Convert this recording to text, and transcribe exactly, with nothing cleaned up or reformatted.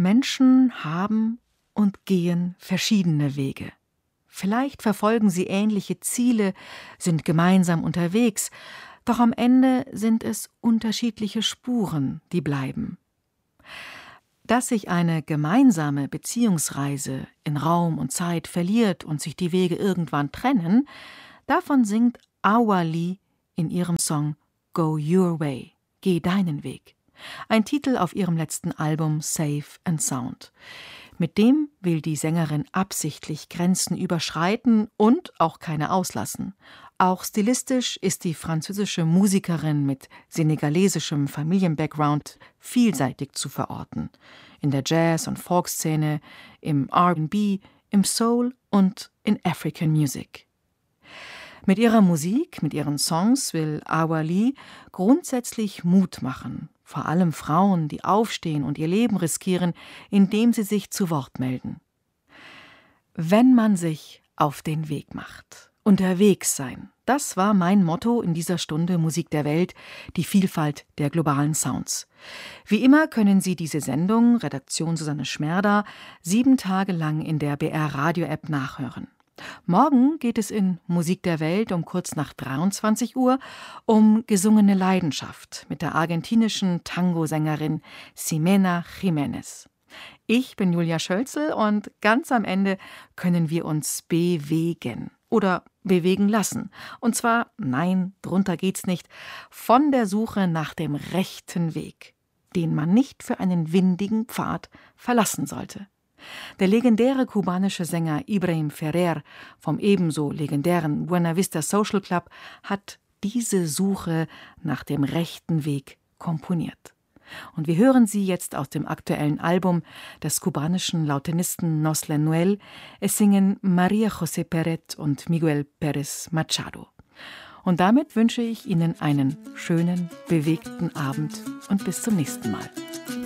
Menschen haben und gehen verschiedene Wege. Vielleicht verfolgen sie ähnliche Ziele, sind gemeinsam unterwegs, doch am Ende sind es unterschiedliche Spuren, die bleiben. Dass sich eine gemeinsame Beziehungsreise in Raum und Zeit verliert und sich die Wege irgendwann trennen, davon singt Awa Lee in ihrem Song Go Your Way, Geh deinen Weg. Ein Titel auf ihrem letzten Album Safe and Sound. Mit dem will die Sängerin absichtlich Grenzen überschreiten und auch keine auslassen. Auch stilistisch ist die französische Musikerin mit senegalesischem Familienbackground vielseitig zu verorten. In der Jazz- und Folkszene, im R and B, im Soul und in African Music. Mit ihrer Musik, mit ihren Songs will Awa Lee grundsätzlich Mut machen, vor allem Frauen, die aufstehen und ihr Leben riskieren, indem sie sich zu Wort melden. Wenn man sich auf den Weg macht, unterwegs sein, das war mein Motto in dieser Stunde Musik der Welt, die Vielfalt der globalen Sounds. Wie immer können Sie diese Sendung, Redaktion Susanne Schmerda, sieben Tage lang in der B R-Radio-App nachhören. Morgen geht es in Musik der Welt um kurz nach dreiundzwanzig Uhr um gesungene Leidenschaft mit der argentinischen Tango-Sängerin Ximena Jiménez. Ich bin Julia Schölzel und ganz am Ende können wir uns bewegen oder bewegen lassen. Und zwar, nein, drunter geht's nicht, von der Suche nach dem rechten Weg, den man nicht für einen windigen Pfad verlassen sollte. Der legendäre kubanische Sänger Ibrahim Ferrer vom ebenso legendären Buena Vista Social Club hat diese Suche nach dem rechten Weg komponiert. Und wir hören sie jetzt aus dem aktuellen Album des kubanischen Lautenisten Nos Lanuel. Es singen María José Peret und Miguel Pérez Machado. Und damit wünsche ich Ihnen einen schönen, bewegten Abend und bis zum nächsten Mal.